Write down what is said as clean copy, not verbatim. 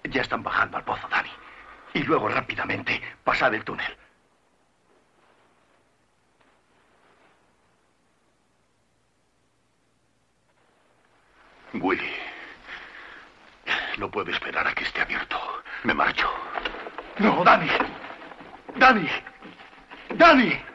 Ya están bajando al pozo, Dani. Y luego rápidamente pasad el túnel. Willy, no puedo esperar a que esté abierto. Me marcho. No, Dani. Dani. Dani.